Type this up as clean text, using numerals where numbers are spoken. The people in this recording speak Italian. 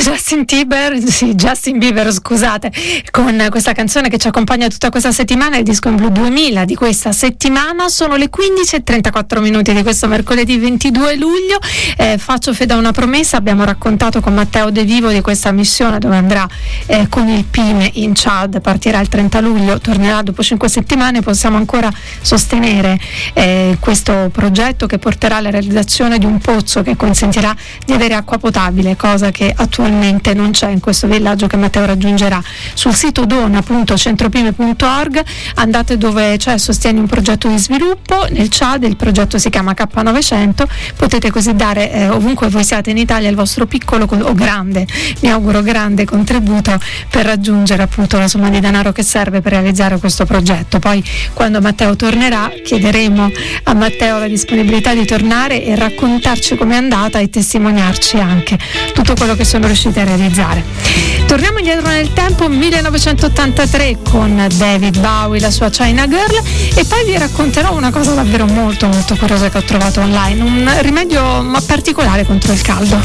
Justin Bieber, scusate, con questa canzone che ci accompagna tutta questa settimana, il disco in blu 2000 di questa settimana. Sono le 15:34 di questo mercoledì 22 luglio. Faccio fede a una promessa: abbiamo raccontato con Matteo De Vivo di questa missione dove andrà con il Pime in Chad, partirà il 30 luglio, tornerà dopo 5 settimane. Possiamo ancora sostenere questo progetto che porterà alla realizzazione di un pozzo che consentirà di avere acqua potabile, cosa che attualmente non c'è in questo villaggio che Matteo raggiungerà. Sul sito dona.centropime.org andate dove c'è Sostieni un progetto di sviluppo nel Chad. Il progetto si chiama K900. Potete così dare ovunque voi siate in Italia il vostro piccolo o grande, mi auguro grande, contributo per raggiungere appunto la somma di denaro che serve per realizzare questo progetto. Poi quando Matteo tornerà chiederemo a Matteo la disponibilità di tornare e raccontarci com'è andata e testimoniarci anche tutto quello che sono riusciti a realizzare. Torniamo indietro nel tempo, 1983, con David Bowie, la sua China Girl, e poi vi racconterò una cosa davvero molto molto curiosa che ho trovato online, un rimedio particolare contro il caldo.